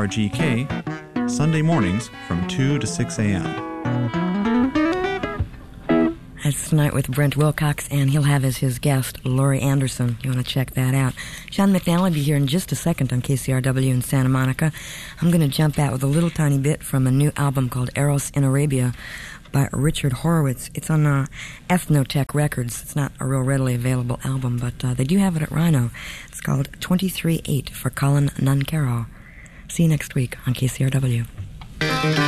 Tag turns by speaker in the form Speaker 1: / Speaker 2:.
Speaker 1: WRGK, Sunday mornings from 2 to 6 a.m.
Speaker 2: That's tonight with Brent Wilcox, and he'll have as his guest Laurie Anderson. You want to check that out. Sean McNally will be here in just a second on KCRW in Santa Monica. I'm going to jump out with a little tiny bit from a new album called Eros in Arabia by Richard Horowitz. It's on Ethnotech Records. It's not a real readily available album, but they do have it at Rhino. It's called 23-8 for Colin Nuncaro. See you next week on KCRW.